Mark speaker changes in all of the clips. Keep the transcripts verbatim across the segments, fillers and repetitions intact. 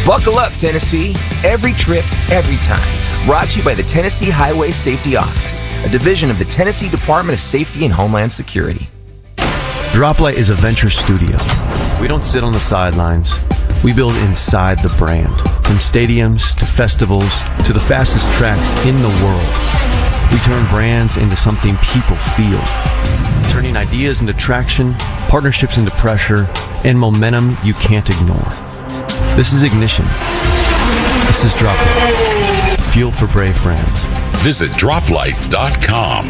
Speaker 1: Buckle up, Tennessee. Every trip, every time. Brought to you by the Tennessee Highway Safety Office, a division of the Tennessee Department of Safety and Homeland Security.
Speaker 2: Droplight is a venture studio. We don't sit on the sidelines. We build inside the brand. From stadiums to festivals to the fastest tracks in the world. We turn brands into something people feel. Turning ideas into traction, partnerships into pressure, and momentum you can't ignore. This is Ignition. This is Droplight. Fuel for brave brands.
Speaker 3: Visit droplight dot com.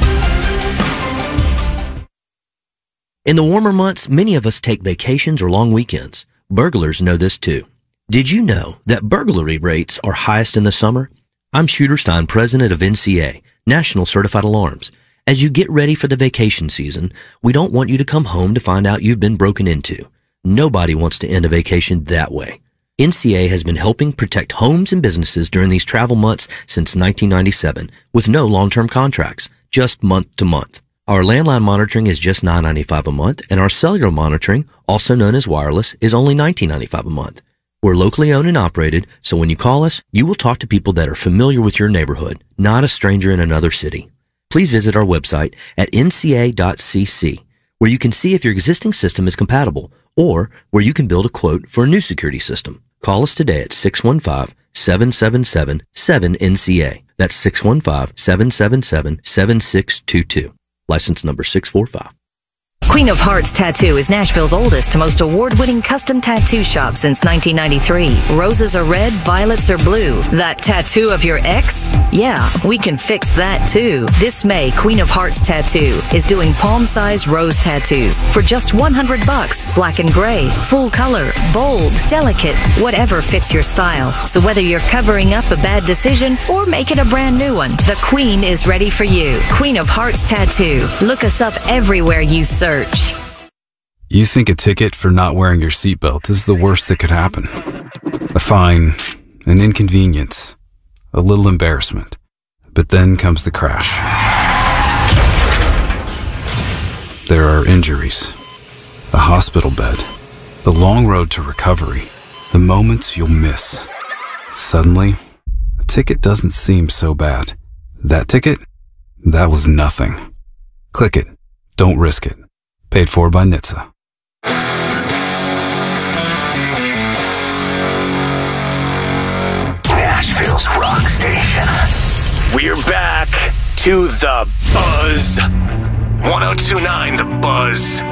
Speaker 4: In the warmer months, many of us take vacations or long weekends. Burglars know this too. Did you know that burglary rates are highest in the summer? I'm Shooter Stein, president of N C A, National Certified Alarms. As you get ready for the vacation season, we don't want you to come home to find out you've been broken into. Nobody wants to end a vacation that way. N C A has been helping protect homes and businesses during these travel months since nineteen ninety-seven with no long-term contracts, just month to month. Our landline monitoring is just nine dollars and ninety-five cents a month, and our cellular monitoring, also known as wireless, is only nineteen dollars and ninety-five cents a month. We're locally owned and operated, so when you call us, you will talk to people that are familiar with your neighborhood, not a stranger in another city. Please visit our website at N C A dot C C, where you can see if your existing system is compatible, or where you can build a quote for a new security system. Call us today at six one five, seven seven seven, seven N C A. That's six one five, seven seven seven, seven six two two. License number six four five.
Speaker 5: Queen of Hearts Tattoo is Nashville's oldest, most award-winning custom tattoo shop since nineteen ninety-three. Roses are red, violets are blue. That tattoo of your ex? Yeah, we can fix that too. This May, Queen of Hearts Tattoo is doing palm-sized rose tattoos for just one hundred bucks. Black and gray, full color, bold, delicate, whatever fits your style. So whether you're covering up a bad decision or making a brand new one, the Queen is ready for you. Queen of Hearts Tattoo. Look us up everywhere you search.
Speaker 6: You think a ticket for not wearing your seatbelt is the worst that could happen. A fine, an inconvenience, a little embarrassment. But then comes the crash. There are injuries, a hospital bed, the long road to recovery, the moments you'll miss. Suddenly, a ticket doesn't seem so bad. That ticket? That was nothing. Click it. Don't risk it. Paid for by N H T S A.
Speaker 7: Nashville's rock station. We're back to The Buzz. one oh two point nine The Buzz.